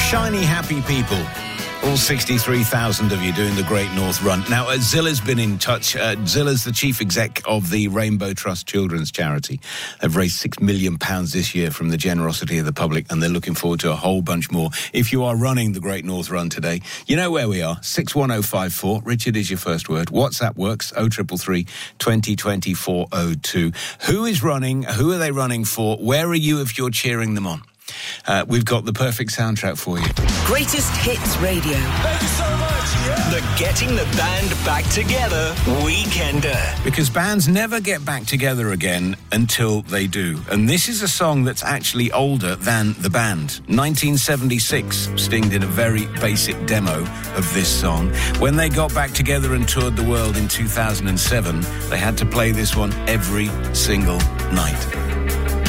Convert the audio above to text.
shiny, happy people. All 63,000 of you doing the Great North Run. Now, Zilla's been in touch. Zilla's the chief exec of the Rainbow Trust Children's Charity. They've raised £6 million this year from the generosity of the public, and they're looking forward to a whole bunch more. If you are running the Great North Run today, you know where we are. 61054. Richard is your first word. WhatsApp works. 0333 2020 402. Who is running? Who are they running for? Where are you if you're cheering them on? We've got the perfect soundtrack for you. Greatest Hits Radio. Thank you so much. Yeah. The Getting the Band Back Together Weekender. Because bands never get back together again until they do. And this is a song that's actually older than the band. 1976, Sting did a very basic demo of this song. When they got back together and toured the world in 2007, they had to play this one every single night.